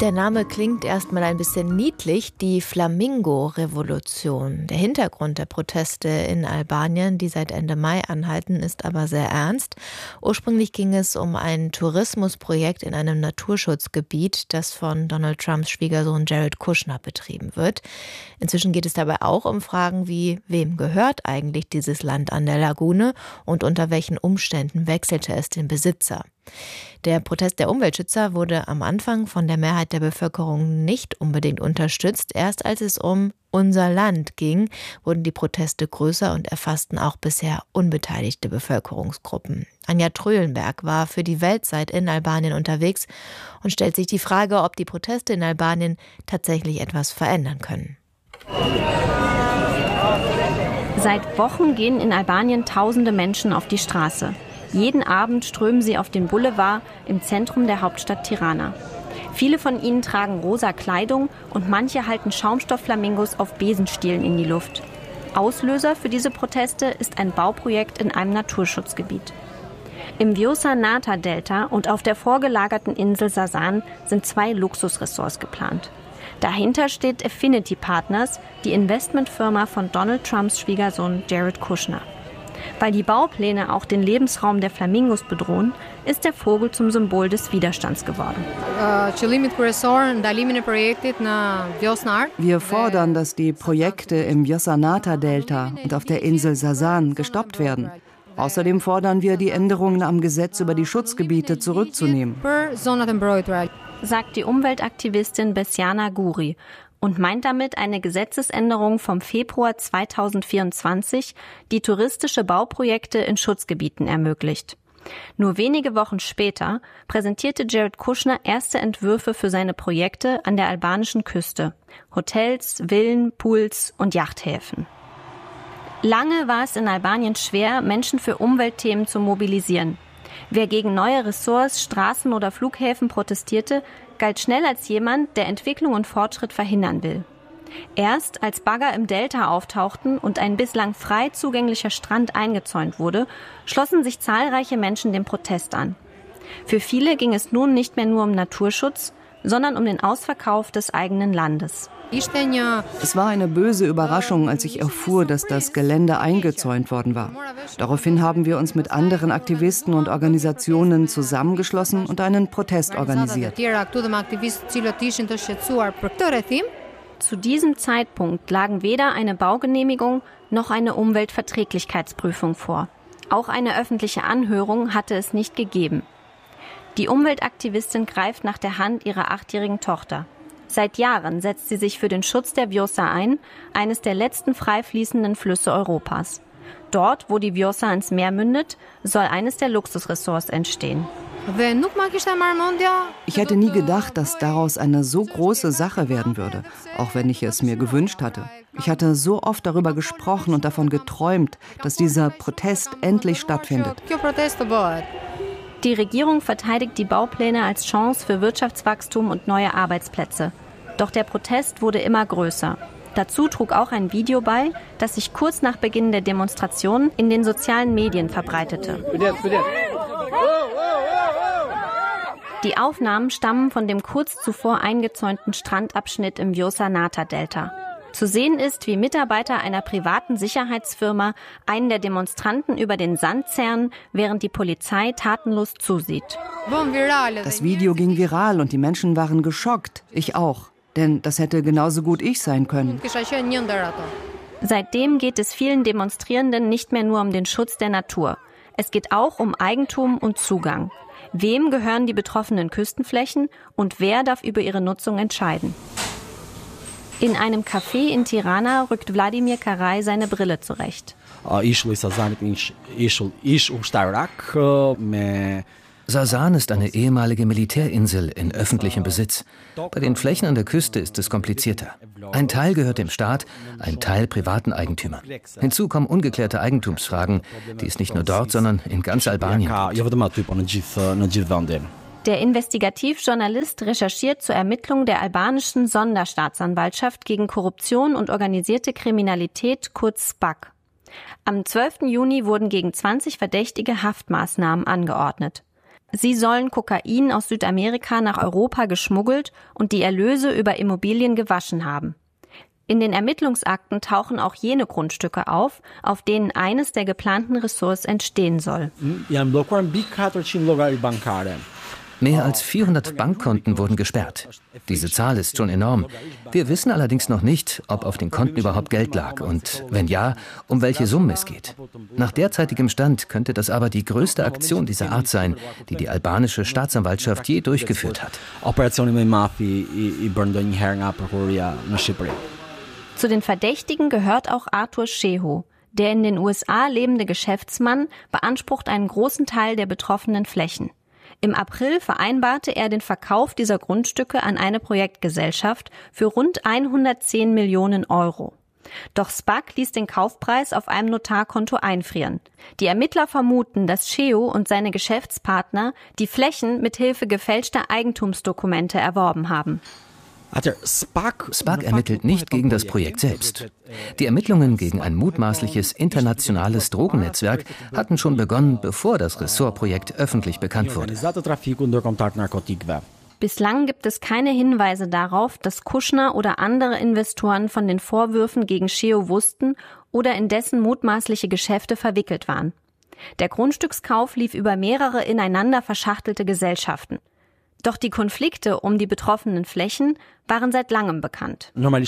Der Name klingt erstmal ein bisschen niedlich, die Flamingo-Revolution. Der Hintergrund der Proteste in Albanien, die seit Ende Mai anhalten, ist aber sehr ernst. Ursprünglich ging es um ein Tourismusprojekt in einem Naturschutzgebiet, das von Donald Trumps Schwiegersohn Jared Kushner betrieben wird. Inzwischen geht es dabei auch um Fragen wie, wem gehört eigentlich dieses Land an der Lagune und unter welchen Umständen wechselte es den Besitzer? Der Protest der Umweltschützer wurde am Anfang von der Mehrheit der Bevölkerung nicht unbedingt unterstützt. Erst als es um unser Land ging, wurden die Proteste größer und erfassten auch bisher unbeteiligte Bevölkerungsgruppen. Anja Tröhlenberg war für die Weltzeit in Albanien unterwegs und stellt sich die Frage, ob die Proteste in Albanien tatsächlich etwas verändern können. Seit Wochen gehen in Albanien tausende Menschen auf die Straße. Jeden Abend strömen sie auf den Boulevard im Zentrum der Hauptstadt Tirana. Viele von ihnen tragen rosa Kleidung und manche halten Schaumstoffflamingos auf Besenstielen in die Luft. Auslöser für diese Proteste ist ein Bauprojekt in einem Naturschutzgebiet. Im Vjosa-Nata-Delta und auf der vorgelagerten Insel Sasan sind 2 Luxusressorts geplant. Dahinter steht Affinity Partners, die Investmentfirma von Donald Trumps Schwiegersohn Jared Kushner. Weil die Baupläne auch den Lebensraum der Flamingos bedrohen, ist der Vogel zum Symbol des Widerstands geworden. Wir fordern, dass die Projekte im Vjosa-Nata-Delta und auf der Insel Sasan gestoppt werden. Außerdem fordern wir, die Änderungen am Gesetz über die Schutzgebiete zurückzunehmen, sagt die Umweltaktivistin Besiana Guri und meint damit eine Gesetzesänderung vom Februar 2024, die touristische Bauprojekte in Schutzgebieten ermöglicht. Nur wenige Wochen später präsentierte Jared Kushner erste Entwürfe für seine Projekte an der albanischen Küste. Hotels, Villen, Pools und Yachthäfen. Lange war es in Albanien schwer, Menschen für Umweltthemen zu mobilisieren. Wer gegen neue Ressorts, Straßen oder Flughäfen protestierte, galt schnell als jemand, der Entwicklung und Fortschritt verhindern will. Erst als Bagger im Delta auftauchten und ein bislang frei zugänglicher Strand eingezäunt wurde, schlossen sich zahlreiche Menschen dem Protest an. Für viele ging es nun nicht mehr nur um Naturschutz, sondern um den Ausverkauf des eigenen Landes. Es war eine böse Überraschung, als ich erfuhr, dass das Gelände eingezäunt worden war. Daraufhin haben wir uns mit anderen Aktivisten und Organisationen zusammengeschlossen und einen Protest organisiert. Zu diesem Zeitpunkt lagen weder eine Baugenehmigung noch eine Umweltverträglichkeitsprüfung vor. Auch eine öffentliche Anhörung hatte es nicht gegeben. Die Umweltaktivistin greift nach der Hand ihrer 8-jährigen Tochter. Seit Jahren setzt sie sich für den Schutz der Vjosa ein, eines der letzten frei fließenden Flüsse Europas. Dort, wo die Vjosa ins Meer mündet, soll eines der Luxusressorts entstehen. Ich hätte nie gedacht, dass daraus eine so große Sache werden würde, auch wenn ich es mir gewünscht hatte. Ich hatte so oft darüber gesprochen und davon geträumt, dass dieser Protest endlich stattfindet. Die Regierung verteidigt die Baupläne als Chance für Wirtschaftswachstum und neue Arbeitsplätze. Doch der Protest wurde immer größer. Dazu trug auch ein Video bei, das sich kurz nach Beginn der Demonstration in den sozialen Medien verbreitete. Die Aufnahmen stammen von dem kurz zuvor eingezäunten Strandabschnitt im Vjosa-Nata-Delta. Zu sehen ist, wie Mitarbeiter einer privaten Sicherheitsfirma einen der Demonstranten über den Sand zerren, während die Polizei tatenlos zusieht. Das Video ging viral und die Menschen waren geschockt. Ich auch. Denn das hätte genauso gut ich sein können. Seitdem geht es vielen Demonstrierenden nicht mehr nur um den Schutz der Natur. Es geht auch um Eigentum und Zugang. Wem gehören die betroffenen Küstenflächen und wer darf über ihre Nutzung entscheiden? In einem Café in Tirana rückt Vladimir Karai seine Brille zurecht. Sasan ist eine ehemalige Militärinsel in öffentlichem Besitz. Bei den Flächen an der Küste ist es komplizierter. Ein Teil gehört dem Staat, ein Teil privaten Eigentümern. Hinzu kommen ungeklärte Eigentumsfragen, die es nicht nur dort, sondern in ganz Albanien gibt. Der Investigativjournalist recherchiert zur Ermittlung der albanischen Sonderstaatsanwaltschaft gegen Korruption und organisierte Kriminalität, kurz SPAK. Am 12. Juni wurden gegen 20 Verdächtige Haftmaßnahmen angeordnet. Sie sollen Kokain aus Südamerika nach Europa geschmuggelt und die Erlöse über Immobilien gewaschen haben. In den Ermittlungsakten tauchen auch jene Grundstücke auf denen eines der geplanten Ressorts entstehen soll. Mehr als 400 Bankkonten wurden gesperrt. Diese Zahl ist schon enorm. Wir wissen allerdings noch nicht, ob auf den Konten überhaupt Geld lag und, wenn ja, um welche Summen es geht. Nach derzeitigem Stand könnte das aber die größte Aktion dieser Art sein, die die albanische Staatsanwaltschaft je durchgeführt hat. Zu den Verdächtigen gehört auch Arthur Sheho. Der in den USA lebende Geschäftsmann beansprucht einen großen Teil der betroffenen Flächen. Im April vereinbarte er den Verkauf dieser Grundstücke an eine Projektgesellschaft für rund 110 Millionen Euro. Doch SPAC ließ den Kaufpreis auf einem Notarkonto einfrieren. Die Ermittler vermuten, dass Sheho und seine Geschäftspartner die Flächen mithilfe gefälschter Eigentumsdokumente erworben haben. SPAC ermittelt nicht gegen das Projekt selbst. Die Ermittlungen gegen ein mutmaßliches internationales Drogennetzwerk hatten schon begonnen, bevor das Ressortprojekt öffentlich bekannt wurde. Bislang gibt es keine Hinweise darauf, dass Kushner oder andere Investoren von den Vorwürfen gegen Sheho wussten oder in dessen mutmaßliche Geschäfte verwickelt waren. Der Grundstückskauf lief über mehrere ineinander verschachtelte Gesellschaften. Doch die Konflikte um die betroffenen Flächen waren seit langem bekannt. Der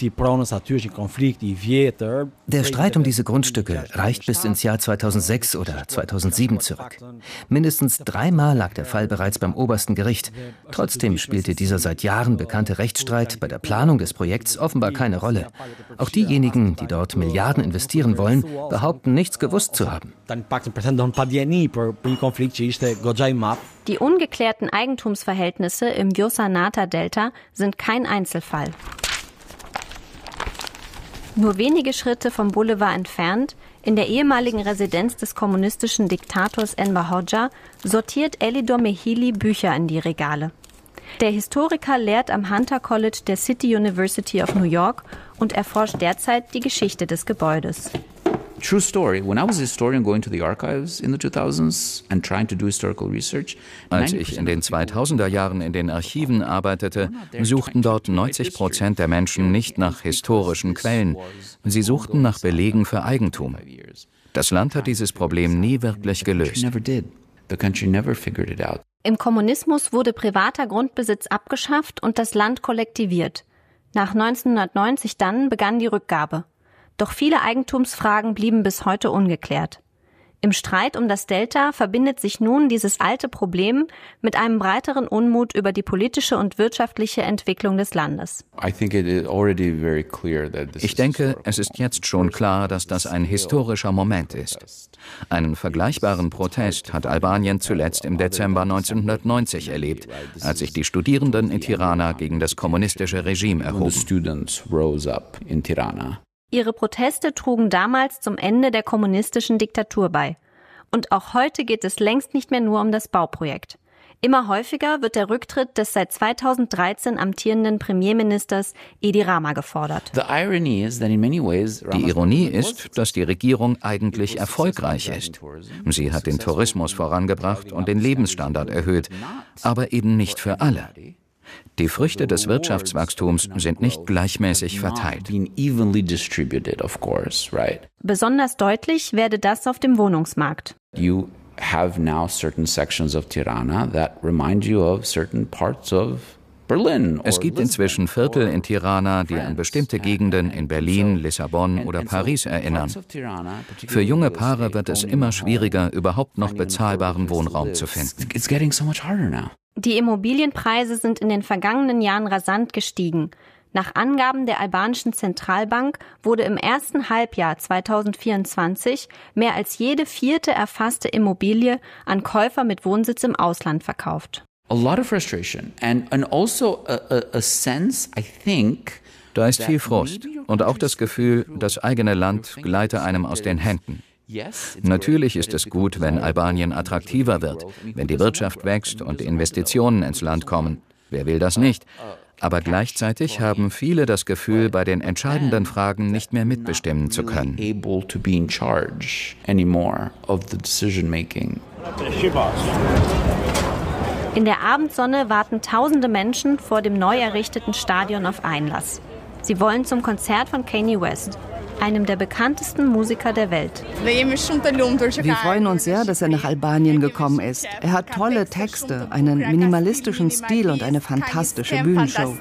Streit um diese Grundstücke reicht bis ins Jahr 2006 oder 2007 zurück. Mindestens 3-mal lag der Fall bereits beim obersten Gericht. Trotzdem spielte dieser seit Jahren bekannte Rechtsstreit bei der Planung des Projekts offenbar keine Rolle. Auch diejenigen, die dort Milliarden investieren wollen, behaupten, nichts gewusst zu haben. Die ungeklärten Eigentumsverhältnisse im Vjosa-Nata-Delta sind kein Einzelfall. Nur wenige Schritte vom Boulevard entfernt, in der ehemaligen Residenz des kommunistischen Diktators Enver Hoxha, sortiert Elidor Mehili Bücher in die Regale. Der Historiker lehrt am Hunter College der City University of New York und erforscht derzeit die Geschichte des Gebäudes. True story. When I was a historian going to the archives in the 2000s and trying to do historical research. Als ich in den 2000er Jahren in den Archiven arbeitete, suchten dort 90% der Menschen nicht nach historischen Quellen. Sie suchten nach Belegen für Eigentum. Das Land hat dieses Problem nie wirklich gelöst. Im Kommunismus wurde privater Grundbesitz abgeschafft und das Land kollektiviert. Nach 1990 dann begann die Rückgabe. Doch viele Eigentumsfragen blieben bis heute ungeklärt. Im Streit um das Delta verbindet sich nun dieses alte Problem mit einem breiteren Unmut über die politische und wirtschaftliche Entwicklung des Landes. Ich denke, es ist jetzt schon klar, dass das ein historischer Moment ist. Einen vergleichbaren Protest hat Albanien zuletzt im Dezember 1990 erlebt, als sich die Studierenden in Tirana gegen das kommunistische Regime erhoben. Ihre Proteste trugen damals zum Ende der kommunistischen Diktatur bei. Und auch heute geht es längst nicht mehr nur um das Bauprojekt. Immer häufiger wird der Rücktritt des seit 2013 amtierenden Premierministers Edi Rama gefordert. Die Ironie ist, dass die Regierung eigentlich erfolgreich ist. Sie hat den Tourismus vorangebracht und den Lebensstandard erhöht, aber eben nicht für alle. Die Früchte des Wirtschaftswachstums sind nicht gleichmäßig verteilt. Besonders deutlich werde das auf dem Wohnungsmarkt. You have now certain sections of Tirana that remind you of certain parts of Berlin. Es gibt inzwischen Viertel in Tirana, die an bestimmte Gegenden in Berlin, Lissabon oder Paris erinnern. Für junge Paare wird es immer schwieriger, überhaupt noch bezahlbaren Wohnraum zu finden. Die Immobilienpreise sind in den vergangenen Jahren rasant gestiegen. Nach Angaben der albanischen Zentralbank wurde im ersten Halbjahr 2024 mehr als jede 4. erfasste Immobilie an Käufer mit Wohnsitz im Ausland verkauft. A lot of frustration and also a sense, I think. Da ist viel Frust und auch das Gefühl, das eigene Land gleite einem aus den Händen. Natürlich ist es gut, wenn Albanien attraktiver wird, wenn die Wirtschaft wächst und Investitionen ins Land kommen. Wer will das nicht? Aber gleichzeitig haben viele das Gefühl, bei den entscheidenden Fragen nicht mehr mitbestimmen zu können. In der Abendsonne warten tausende Menschen vor dem neu errichteten Stadion auf Einlass. Sie wollen zum Konzert von Kanye West, einem der bekanntesten Musiker der Welt. Wir freuen uns sehr, dass er nach Albanien gekommen ist. Er hat tolle Texte, einen minimalistischen Stil und eine fantastische Bühnenshow,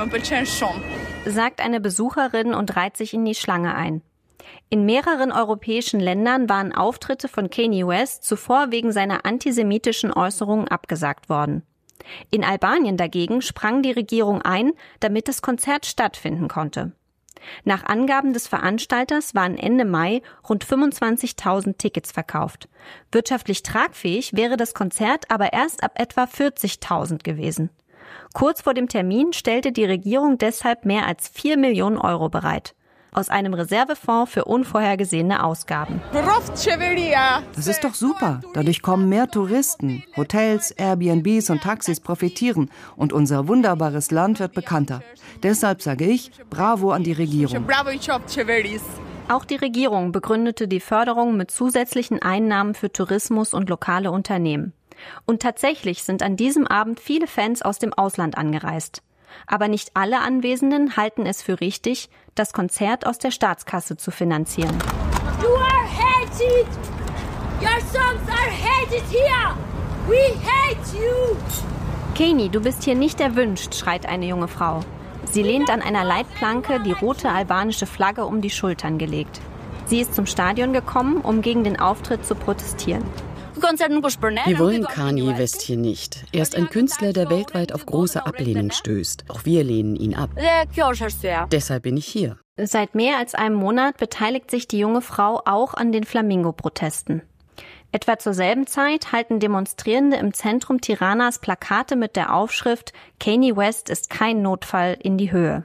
sagt eine Besucherin und reiht sich in die Schlange ein. In mehreren europäischen Ländern waren Auftritte von Kanye West zuvor wegen seiner antisemitischen Äußerungen abgesagt worden. In Albanien dagegen sprang die Regierung ein, damit das Konzert stattfinden konnte. Nach Angaben des Veranstalters waren Ende Mai rund 25.000 Tickets verkauft. Wirtschaftlich tragfähig wäre das Konzert aber erst ab etwa 40.000 gewesen. Kurz vor dem Termin stellte die Regierung deshalb mehr als 4 Millionen Euro bereit. Aus einem Reservefonds für unvorhergesehene Ausgaben. Das ist doch super. Dadurch kommen mehr Touristen. Hotels, Airbnbs und Taxis profitieren. Und unser wunderbares Land wird bekannter. Deshalb sage ich, bravo an die Regierung. Auch die Regierung begründete die Förderung mit zusätzlichen Einnahmen für Tourismus und lokale Unternehmen. Und tatsächlich sind an diesem Abend viele Fans aus dem Ausland angereist. Aber nicht alle Anwesenden halten es für richtig, das Konzert aus der Staatskasse zu finanzieren. You are hated! Your songs are hated here! We hate you! Kanye, du bist hier nicht erwünscht, schreit eine junge Frau. Sie lehnt an einer Leitplanke, die rote albanische Flagge um die Schultern gelegt. Sie ist zum Stadion gekommen, um gegen den Auftritt zu protestieren. Wir wollen Kanye West hier nicht. Er ist ein Künstler, der weltweit auf große Ablehnung stößt. Auch wir lehnen ihn ab. Deshalb bin ich hier. Seit mehr als einem Monat beteiligt sich die junge Frau auch an den Flamingo-Protesten. Etwa zur selben Zeit halten Demonstrierende im Zentrum Tiranas Plakate mit der Aufschrift "Kanye West ist kein Notfall" in die Höhe.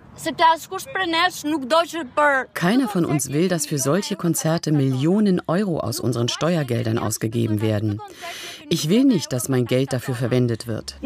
Keiner von uns will, dass für solche Konzerte Millionen Euro aus unseren Steuergeldern ausgegeben werden. Ich will nicht, dass mein Geld dafür verwendet wird.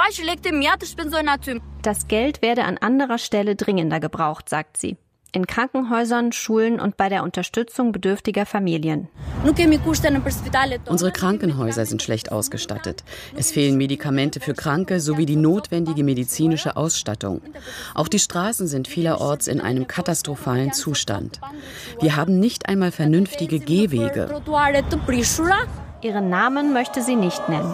Das Geld werde an anderer Stelle dringender gebraucht, sagt sie. In Krankenhäusern, Schulen und bei der Unterstützung bedürftiger Familien. Unsere Krankenhäuser sind schlecht ausgestattet. Es fehlen Medikamente für Kranke sowie die notwendige medizinische Ausstattung. Auch die Straßen sind vielerorts in einem katastrophalen Zustand. Wir haben nicht einmal vernünftige Gehwege. Ihren Namen möchte sie nicht nennen.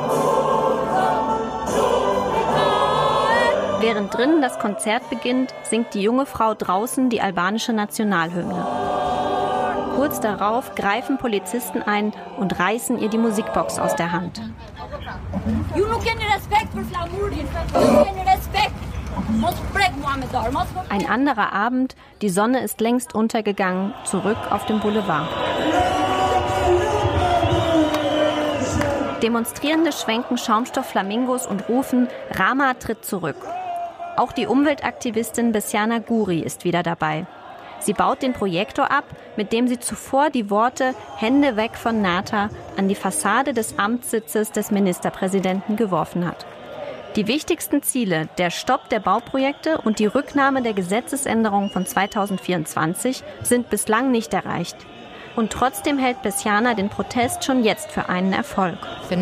Während drinnen das Konzert beginnt, singt die junge Frau draußen die albanische Nationalhymne. Kurz darauf greifen Polizisten ein und reißen ihr die Musikbox aus der Hand. Ein anderer Abend, die Sonne ist längst untergegangen, zurück auf dem Boulevard. Demonstrierende schwenken Schaumstoff-Flamingos und rufen, Rama tritt zurück. Auch die Umweltaktivistin Besiana Guri ist wieder dabei. Sie baut den Projektor ab, mit dem sie zuvor die Worte "Hände weg von Nata" an die Fassade des Amtssitzes des Ministerpräsidenten geworfen hat. Die wichtigsten Ziele, der Stopp der Bauprojekte und die Rücknahme der Gesetzesänderung von 2024, sind bislang nicht erreicht. Und trotzdem hält Besiana den Protest schon jetzt für einen Erfolg.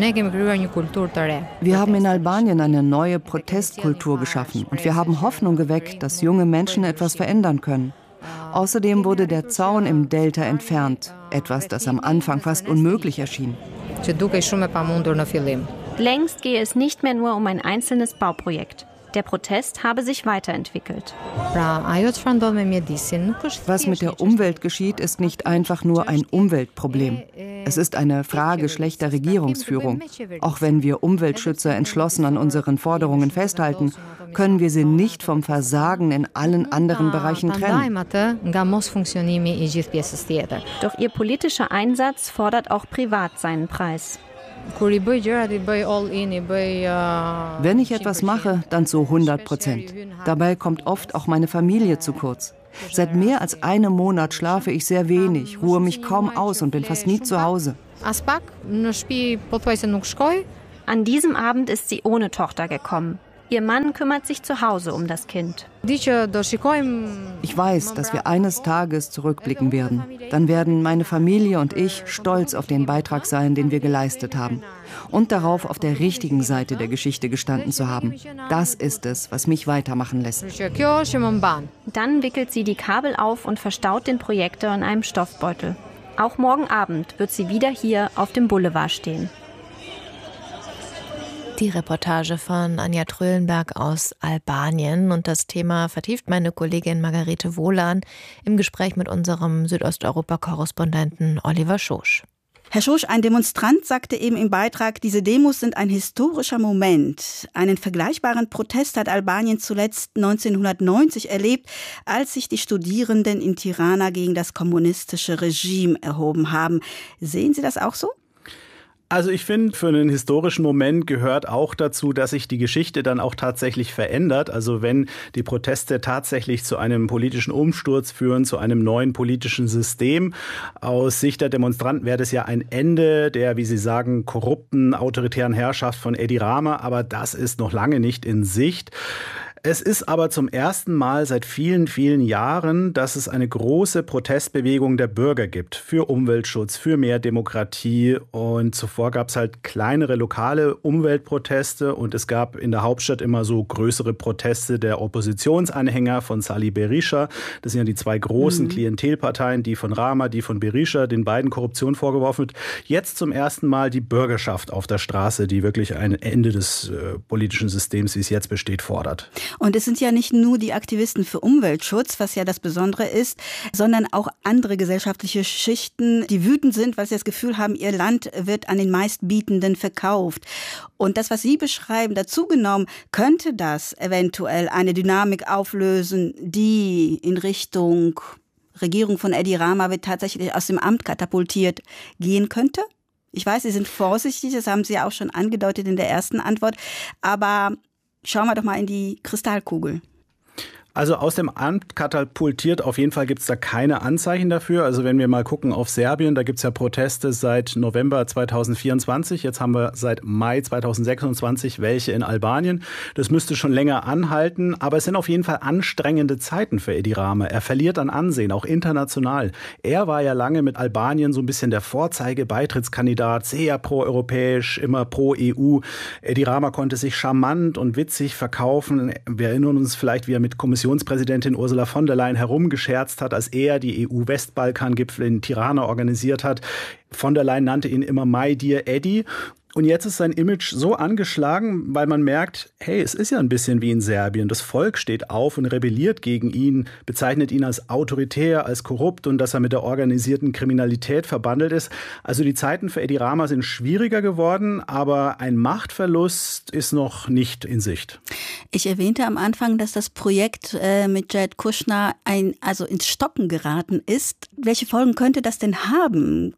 Wir haben in Albanien eine neue Protestkultur geschaffen und wir haben Hoffnung geweckt, dass junge Menschen etwas verändern können. Außerdem wurde der Zaun im Delta entfernt, etwas, das am Anfang fast unmöglich erschien. Längst gehe es nicht mehr nur um ein einzelnes Bauprojekt. Der Protest habe sich weiterentwickelt. Was mit der Umwelt geschieht, ist nicht einfach nur ein Umweltproblem. Es ist eine Frage schlechter Regierungsführung. Auch wenn wir Umweltschützer entschlossen an unseren Forderungen festhalten, können wir sie nicht vom Versagen in allen anderen Bereichen trennen. Doch ihr politischer Einsatz fordert auch privat seinen Preis. Wenn ich etwas mache, dann zu 100%. Dabei kommt oft auch meine Familie zu kurz. Seit mehr als einem Monat schlafe ich sehr wenig, ruhe mich kaum aus und bin fast nie zu Hause. An diesem Abend ist sie ohne Tochter gekommen. Ihr Mann kümmert sich zu Hause um das Kind. Ich weiß, dass wir eines Tages zurückblicken werden. Dann werden meine Familie und ich stolz auf den Beitrag sein, den wir geleistet haben. Und darauf, auf der richtigen Seite der Geschichte gestanden zu haben. Das ist es, was mich weitermachen lässt. Dann wickelt sie die Kabel auf und verstaut den Projektor in einem Stoffbeutel. Auch morgen Abend wird sie wieder hier auf dem Boulevard stehen. Die Reportage von Anja Trölenberg aus Albanien. Und das Thema vertieft meine Kollegin Margarete Wohlan im Gespräch mit unserem Südosteuropa-Korrespondenten Oliver Schosch. Herr Schosch, ein Demonstrant sagte eben im Beitrag, diese Demos sind ein historischer Moment. Einen vergleichbaren Protest hat Albanien zuletzt 1990 erlebt, als sich die Studierenden in Tirana gegen das kommunistische Regime erhoben haben. Sehen Sie das auch so? Also ich finde, für einen historischen Moment gehört auch dazu, dass sich die Geschichte dann auch tatsächlich verändert. Also wenn die Proteste tatsächlich zu einem politischen Umsturz führen, zu einem neuen politischen System. Aus Sicht der Demonstranten wäre das ja ein Ende der, wie Sie sagen, korrupten, autoritären Herrschaft von Edi Rama. Aber das ist noch lange nicht in Sicht. Es ist aber zum ersten Mal seit vielen, vielen Jahren, dass es eine große Protestbewegung der Bürger gibt für Umweltschutz, für mehr Demokratie. Und zuvor gab es halt kleinere lokale Umweltproteste und es gab in der Hauptstadt immer so größere Proteste der Oppositionsanhänger von Salih Berisha. Das sind ja die zwei großen Klientelparteien, die von Rama, die von Berisha, den beiden Korruption vorgeworfen wird. Jetzt zum ersten Mal die Bürgerschaft auf der Straße, die wirklich ein Ende des politischen Systems, wie es jetzt besteht, fordert. Und es sind ja nicht nur die Aktivisten für Umweltschutz, was ja das Besondere ist, sondern auch andere gesellschaftliche Schichten, die wütend sind, weil sie das Gefühl haben, ihr Land wird an den Meistbietenden verkauft. Und das, was Sie beschreiben, dazu genommen, könnte das eventuell eine Dynamik auflösen, die in Richtung Regierung von Edi Rama wird tatsächlich aus dem Amt katapultiert gehen könnte? Ich weiß, Sie sind vorsichtig, das haben Sie ja auch schon angedeutet in der ersten Antwort, aber schauen wir doch mal in die Kristallkugel. Also aus dem Amt katapultiert, auf jeden Fall gibt es da keine Anzeichen dafür. Also wenn wir mal gucken auf Serbien, da gibt es ja Proteste seit November 2024. Jetzt haben wir seit Mai 2026 welche in Albanien. Das müsste schon länger anhalten, aber es sind auf jeden Fall anstrengende Zeiten für Edi Rama. Er verliert an Ansehen, auch international. Er war ja lange mit Albanien so ein bisschen der Vorzeige-Beitrittskandidat, sehr pro-europäisch, immer pro-EU. Edi Rama konnte sich charmant und witzig verkaufen. Wir erinnern uns vielleicht, wie er mit Kommissionspräsidentin Ursula von der Leyen herumgescherzt hat, als er die EU-Westbalkan-Gipfel in Tirana organisiert hat. Von der Leyen nannte ihn immer My Dear Eddie. Und jetzt ist sein Image so angeschlagen, weil man merkt, hey, es ist ja ein bisschen wie in Serbien. Das Volk steht auf und rebelliert gegen ihn, bezeichnet ihn als autoritär, als korrupt und dass er mit der organisierten Kriminalität verbandelt ist. Also die Zeiten für Edi Rama sind schwieriger geworden, aber ein Machtverlust ist noch nicht in Sicht. Ich erwähnte am Anfang, dass das Projekt mit Jared Kushner ins Stocken geraten ist. Welche Folgen könnte das denn haben?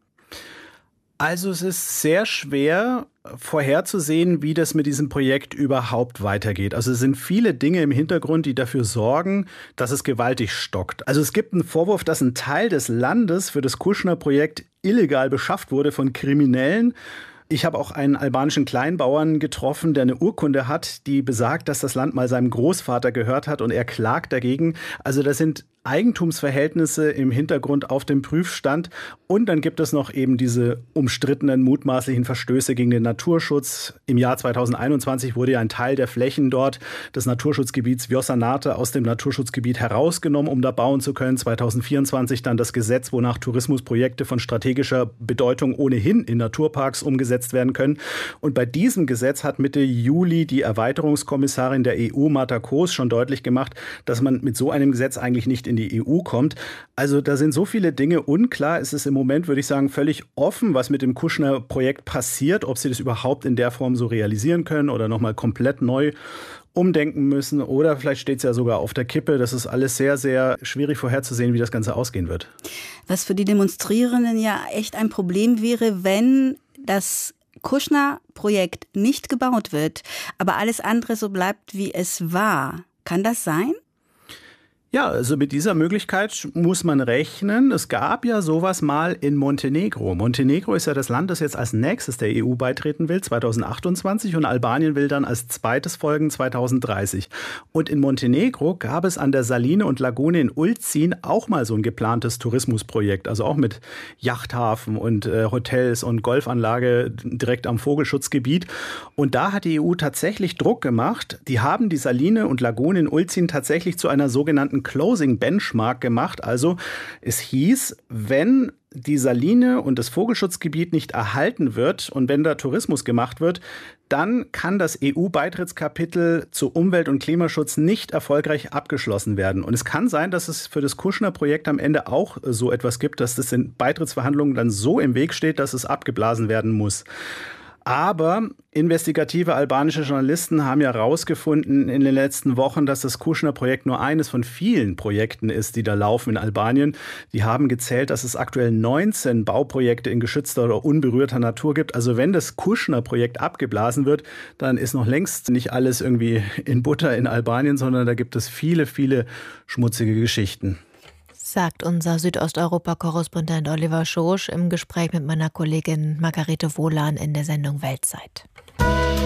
Also es ist sehr schwer vorherzusehen, wie das mit diesem Projekt überhaupt weitergeht. Also es sind viele Dinge im Hintergrund, die dafür sorgen, dass es gewaltig stockt. Also es gibt einen Vorwurf, dass ein Teil des Landes für das Kushner-Projekt illegal beschafft wurde von Kriminellen. Ich habe auch einen albanischen Kleinbauern getroffen, der eine Urkunde hat, die besagt, dass das Land mal seinem Großvater gehört hat und er klagt dagegen. Also das sind Eigentumsverhältnisse im Hintergrund auf dem Prüfstand. Und dann gibt es noch eben diese umstrittenen mutmaßlichen Verstöße gegen den Naturschutz. Im Jahr 2021 wurde ja ein Teil der Flächen dort des Naturschutzgebiets Vjosa-Nate aus dem Naturschutzgebiet herausgenommen, um da bauen zu können. 2024 dann das Gesetz, wonach Tourismusprojekte von strategischer Bedeutung ohnehin in Naturparks umgesetzt werden können. Und bei diesem Gesetz hat Mitte Juli die Erweiterungskommissarin der EU, Marta Koos, schon deutlich gemacht, dass man mit so einem Gesetz eigentlich nicht in die EU kommt. Also da sind so viele Dinge unklar. Es ist im Moment, würde ich sagen, völlig offen, was mit dem Kushner-Projekt passiert, ob sie das überhaupt in der Form so realisieren können oder nochmal komplett neu umdenken müssen. Oder vielleicht steht es ja sogar auf der Kippe. Das ist alles sehr, sehr schwierig vorherzusehen, wie das Ganze ausgehen wird. Was für die Demonstrierenden ja echt ein Problem wäre, wenn das Kushner-Projekt nicht gebaut wird, aber alles andere so bleibt, wie es war. Kann das sein? Ja, also mit dieser Möglichkeit muss man rechnen. Es gab ja sowas mal in Montenegro. Montenegro ist ja das Land, das jetzt als nächstes der EU beitreten will, 2028, und Albanien will dann als zweites folgen, 2030. Und in Montenegro gab es an der Saline und Lagune in Ulcin auch mal so ein geplantes Tourismusprojekt, also auch mit Yachthafen und Hotels und Golfanlage direkt am Vogelschutzgebiet. Und da hat die EU tatsächlich Druck gemacht. Die haben die Saline und Lagune in Ulcin tatsächlich zu einer sogenannten Closing Benchmark gemacht. Also es hieß, wenn die Saline und das Vogelschutzgebiet nicht erhalten wird und wenn da Tourismus gemacht wird, dann kann das EU-Beitrittskapitel zu Umwelt- und Klimaschutz nicht erfolgreich abgeschlossen werden. Und es kann sein, dass es für das Kushner-Projekt am Ende auch so etwas gibt, dass das in Beitrittsverhandlungen dann so im Weg steht, dass es abgeblasen werden muss. Aber investigative albanische Journalisten haben ja herausgefunden in den letzten Wochen, dass das Kushner-Projekt nur eines von vielen Projekten ist, die da laufen in Albanien. Die haben gezählt, dass es aktuell 19 Bauprojekte in geschützter oder unberührter Natur gibt. Also wenn das Kushner-Projekt abgeblasen wird, dann ist noch längst nicht alles irgendwie in Butter in Albanien, sondern da gibt es viele, viele schmutzige Geschichten. Sagt unser Südosteuropa-Korrespondent Oliver Schosch im Gespräch mit meiner Kollegin Margarete Wohlan in der Sendung Weltzeit.